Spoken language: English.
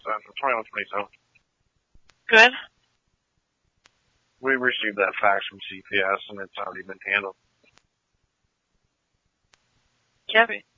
2127. Good. We received that fax from CPS and it's already been handled. Kevin.